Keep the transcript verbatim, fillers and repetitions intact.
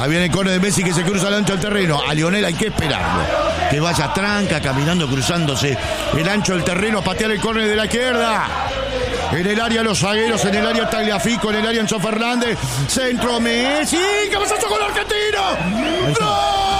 Ahí viene el córner de Messi que se cruza el ancho del terreno. A Lionel hay que esperarlo. Que vaya tranca, caminando, cruzándose el ancho del terreno, a patear el córner de la izquierda. En el área los zagueros, en el área Tagliafico, en el área Enzo Fernández. Centro Messi. ¿Qué pasa con el argentino? ¡No!